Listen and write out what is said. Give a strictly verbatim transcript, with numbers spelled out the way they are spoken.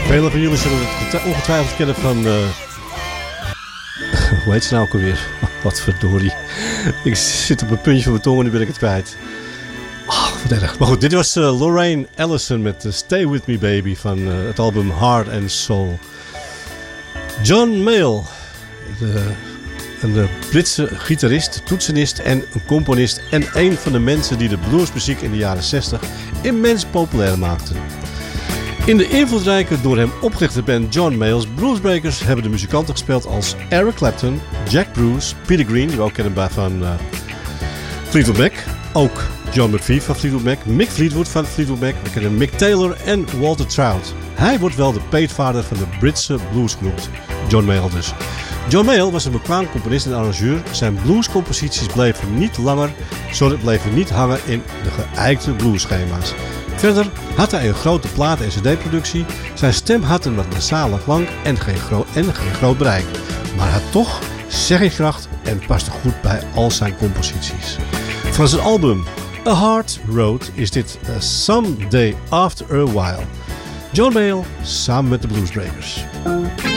Velen van jullie zullen het ongetwijfeld kennen van... Uh... Hoe heet ze nou ook alweer? Wat verdorie. Ik zit op een puntje van mijn tong en nu ben ik het kwijt. Oh, wat erg. Maar goed, dit was uh, Lorraine Allison met uh, Stay With Me Baby van uh, het album Heart and Soul. John Mayall, de, een Britse gitarist, toetsenist en een componist en een van de mensen die de bluesmuziek in de jaren zestig immens populair maakten. In de invloedrijke door hem opgerichte band John Mayall's Bluesbreakers hebben de muzikanten gespeeld als Eric Clapton, Jack Bruce, Peter Green, die we ook kennen van uh, Fleetwood Mac, ook John McVie van Fleetwood Mac, Mick Fleetwood van Fleetwood Mac, we kennen Mick Taylor en Walter Trout. Hij wordt wel de peetvader van de Britse blues genoemd, John Mayall dus. John Mayall was een bekwaam componist en arrangeur. Zijn bluescomposities bleven niet langer, zodat bleven niet hangen in de geëikte bluesschema's. Verder had hij een grote platen- en cd-productie. Zijn stem had een wat nasale klank en geen, gro- en geen groot bereik. Maar had toch zeggingskracht en paste goed bij al zijn composities. Van zijn album A Hard Road is dit uh, Someday After a While. John Mayall samen met de Bluesbreakers.